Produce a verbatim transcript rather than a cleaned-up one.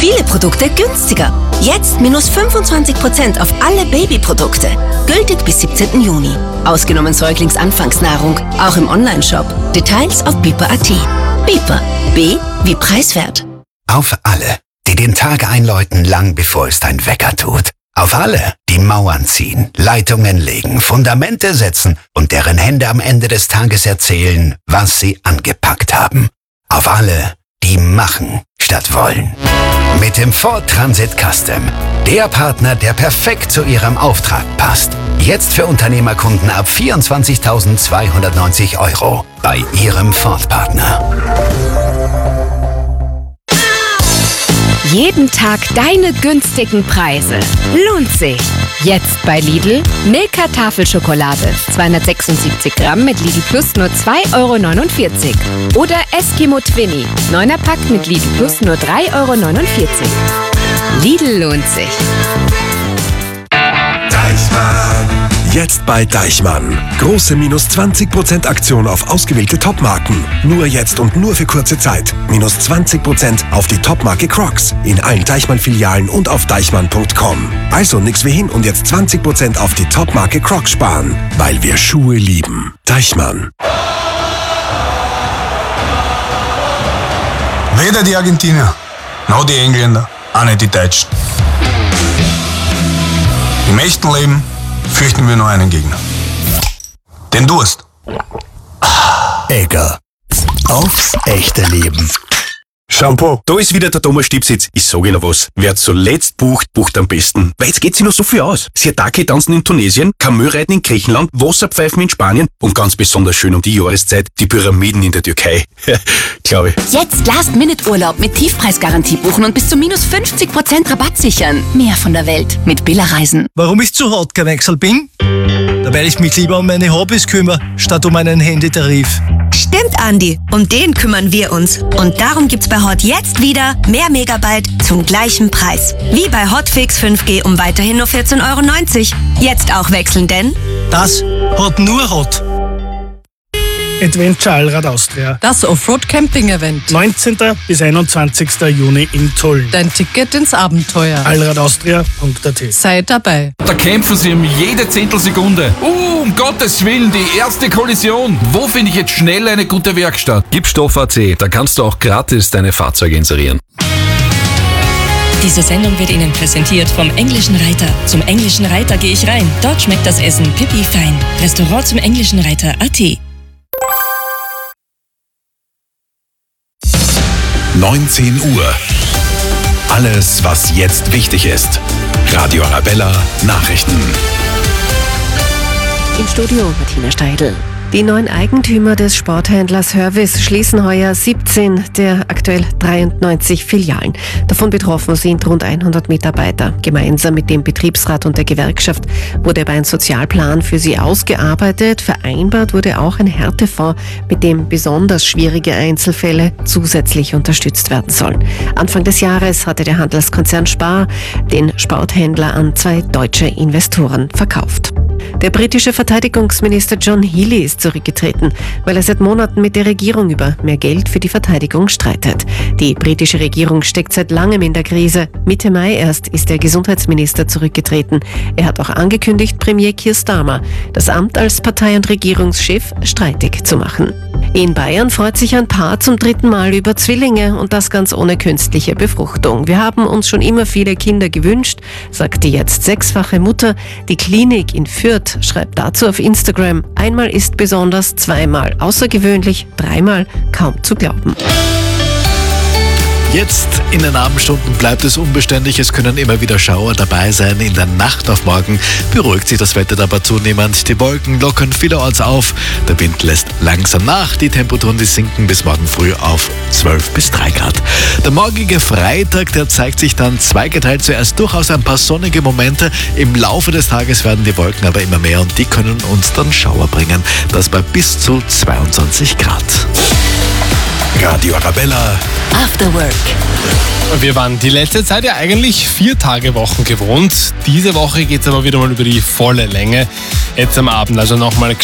Viele Produkte günstiger. Jetzt minus fünfundzwanzig Prozent auf alle Babyprodukte. Gültig bis siebzehnten Juni. Ausgenommen Säuglingsanfangsnahrung, auch im Onlineshop. Details auf Biper Punkt at. Biper. B wie preiswert. Auf alle, die den Tag einläuten, lang bevor es dein Wecker tut. Auf alle, die Mauern ziehen, Leitungen legen, Fundamente setzen und deren Hände am Ende des Tages erzählen, was sie angepackt haben. Auf alle, die machen statt wollen. Mit dem Ford Transit Custom. Der Partner, der perfekt zu Ihrem Auftrag passt. Jetzt für Unternehmerkunden ab vierundzwanzigtausendzweihundertneunzig Euro. Bei Ihrem Ford-Partner. Jeden Tag deine günstigen Preise. Lohnt sich. Jetzt bei Lidl Milka Tafelschokolade. zweihundertsechsundsiebzig Gramm mit Lidl Plus nur zwei Euro neunundvierzig. Oder Eskimo Twinny. neuner Pack mit Lidl Plus nur drei Euro neunundvierzig. Lidl lohnt sich. Deichmann. Jetzt bei Deichmann. Große minus zwanzig Prozent Aktion auf ausgewählte Topmarken. Nur jetzt und nur für kurze Zeit. Minus zwanzig Prozent auf die Topmarke Crocs. In allen Deichmann-Filialen und auf deichmann punkt com. Also nix wie hin und jetzt zwanzig Prozent auf die Topmarke Crocs sparen. Weil wir Schuhe lieben. Deichmann. Weder die Argentinier, noch die Engländer, auch nicht die Deutschen. Im echten Leben fürchten wir nur einen Gegner. Den Durst. Egger. Aufs echte Leben. Shampoo. Da ist wieder der Thomas Stipsitz. Ich sage Ihnen was. Wer zuletzt bucht, bucht am besten. Weil jetzt geht sich noch so viel aus. Siatake tanzen in Tunesien, Kamelreiten in Griechenland, Wasserpfeifen in Spanien und ganz besonders schön um die Jahreszeit die Pyramiden in der Türkei. Glaube ich. Jetzt Last-Minute-Urlaub mit Tiefpreisgarantie buchen und bis zu minus fünfzig Prozent Rabatt sichern. Mehr von der Welt mit Billa Reisen. Warum ich zu hart gewechselt bin? Da weil ich mich lieber um meine Hobbys kümmere, statt um einen Handytarif. Stimmt, Andi. Um den kümmern wir uns. Und darum gibt's bei Hot jetzt wieder mehr Megabyte zum gleichen Preis. Wie bei Hotfix fünf G um weiterhin nur vierzehn Euro neunzig. Jetzt auch wechseln, denn das hat nur Hot. Adventure Allrad Austria. Das Offroad-Camping-Event. neunzehnten bis einundzwanzigsten Juni in Tulln. Dein Ticket ins Abenteuer. allradaustria punkt at. Sei dabei. Da kämpfen sie um jede Zehntelsekunde. Uh, um Gottes Willen, die erste Kollision. Wo finde ich jetzt schnell eine gute Werkstatt? Gipstoff Punkt at, da kannst du auch gratis deine Fahrzeuge inserieren. Diese Sendung wird Ihnen präsentiert vom Englischen Reiter. Zum Englischen Reiter gehe ich rein. Dort schmeckt das Essen pipi fein. Restaurant zum Englischen Reiter Punkt at. neunzehn Uhr. Alles, was jetzt wichtig ist. Radio Arabella Nachrichten. Im Studio Martina Steidl. Die neuen Eigentümer des Sporthändlers Hörvis schließen heuer siebzehn der aktuell dreiundneunzig Filialen. Davon betroffen sind rund hundert Mitarbeiter. Gemeinsam mit dem Betriebsrat und der Gewerkschaft wurde aber ein Sozialplan für sie ausgearbeitet. Vereinbart wurde auch ein Härtefonds, mit dem besonders schwierige Einzelfälle zusätzlich unterstützt werden sollen. Anfang des Jahres hatte der Handelskonzern Spar den Sporthändler an zwei deutsche Investoren verkauft. Der britische Verteidigungsminister John Healey ist zurückgetreten, weil er seit Monaten mit der Regierung über mehr Geld für die Verteidigung streitet. Die britische Regierung steckt seit langem in der Krise. Mitte Mai erst ist der Gesundheitsminister zurückgetreten. Er hat auch angekündigt, Premier Keir Starmer das Amt als Partei- und Regierungschef streitig zu machen. In Bayern freut sich ein Paar zum dritten Mal über Zwillinge und das ganz ohne künstliche Befruchtung. Wir haben uns schon immer viele Kinder gewünscht, sagt die jetzt sechsfache Mutter. Die Klinik in Fürth schreibt dazu auf Instagram: Einmal ist besonders, zweimal außergewöhnlich, dreimal kaum zu glauben. Jetzt in den Abendstunden bleibt es unbeständig, es können immer wieder Schauer dabei sein. In der Nacht auf morgen beruhigt sich das Wetter aber zunehmend. Die Wolken lockern vielerorts auf, der Wind lässt langsam nach, die Temperaturen die sinken bis morgen früh auf zwölf bis drei Grad. Der morgige Freitag, der zeigt sich dann zweigeteilt. Zuerst durchaus ein paar sonnige Momente, im Laufe des Tages werden die Wolken aber immer mehr und die können uns dann Schauer bringen. Das bei bis zu zweiundzwanzig Grad. Radio Arabella After Work. Wir waren die letzte Zeit ja eigentlich vier Tage Wochen gewohnt. Diese Woche geht es aber wieder mal über die volle Länge. Jetzt am Abend also nochmal